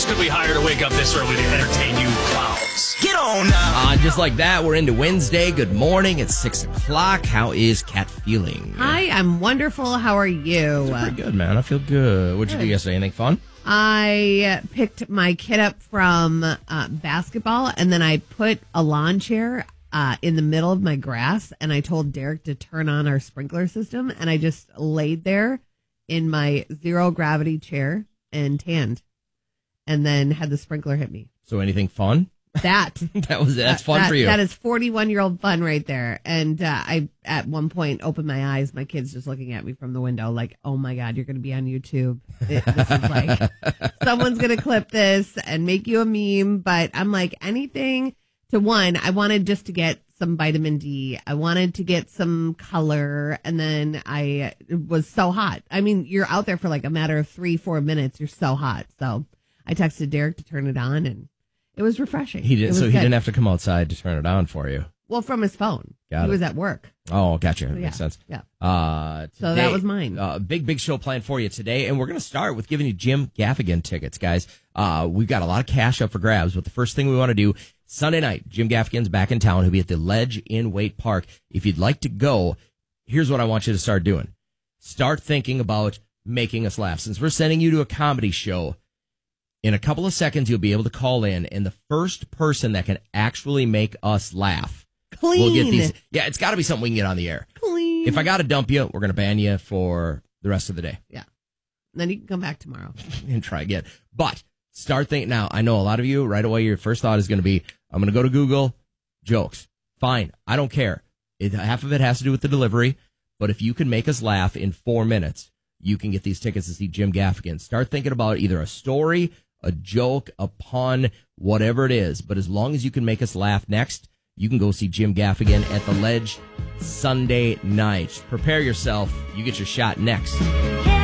could we hire to wake up this early to entertain you clowns? Get on now. Just like that, we're into Wednesday. Good morning. It's 6 o'clock. How is Kat feeling? Hi, I'm wonderful. How are you? Pretty good, man. I feel good. What'd you do yesterday? Anything fun? I picked my kid up from basketball, and then I put a lawn chair in the middle of my grass, and I told Derek to turn on our sprinkler system, and I just laid there in my zero gravity chair and tanned, and then had the sprinkler hit me. So anything fun? That's fun for you. That is 41-year-old fun right there. And I, at one point, opened my eyes. My kid's just looking at me from the window like, oh, my God, you're going to be on YouTube. This is like, someone's going to clip this and make you a meme. But I'm like, anything to one, I wanted just to get some vitamin D. I wanted to get some color. And then it was so hot. I mean, you're out there for like a matter of 3-4 minutes. You're so hot. So I texted Derek to turn it on, and it was refreshing. He did, so he didn't have to come outside to turn it on for you. Well, from his phone. He was at work. Oh, gotcha. So, Makes sense. Yeah. Today, so that was mine. Big show planned for you today, and we're going to start with giving you Jim Gaffigan tickets, guys. We've got a lot of cash up for grabs, but the first thing we want to do, Sunday night, Jim Gaffigan's back in town. He'll be at the Ledge in Waite Park. If you'd like to go, here's what I want you to start doing. Start thinking about making us laugh. Since we're sending you to a comedy show, in a couple of seconds, you'll be able to call in, and the first person that can actually make us laugh will get these. Yeah, it's got to be something we can get on the air. Clean. If I got to dump you, we're going to ban you for the rest of the day. Yeah. And then you can come back tomorrow. And try again. But start thinking now. I know a lot of you right away, your first thought is going to be, I'm going to go to Google jokes. Fine. I don't care. Half of it has to do with the delivery. But if you can make us laugh in 4 minutes, you can get these tickets to see Jim Gaffigan. Start thinking about either a story, a joke, a pun, whatever it is. But as long as you can make us laugh next, you can go see Jim Gaffigan at the Ledge Sunday night. Prepare yourself. You get your shot next.